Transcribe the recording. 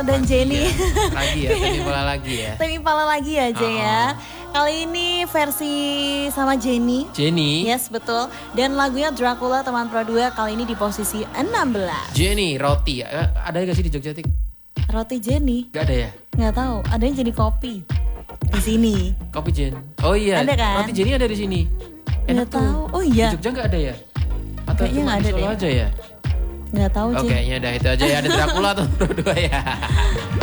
dan Jenny. Lagi ya, Tame Impala lagi ya. Tame Impala lagi aja ya. Kali ini versi sama Jenny. Yes, betul. Dan lagunya Dracula teman Pro 2 kali ini di posisi 16. Jenny, roti. Ada gak sih di Jogja, Tik? Roti Jenny? Gak ada ya? Gak tahu, adanya jadi kopi di sini. Kopi Jen. Oh iya, ada kan? roti Jenny ada di sini. Enak gak tahu. Oh iya. Di Jogja gak ada ya? Atau kayaknya cuma gak di ada Solo deh. aja ya? Gak tahu, Jen. Oke, ya udah itu aja ya. Ada Dracula tuh Pro 2 ya.